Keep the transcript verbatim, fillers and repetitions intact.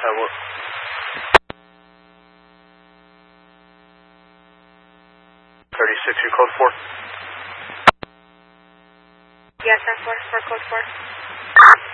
Uh, what? thirty-six, your code four? Yes, I'm for, for code four.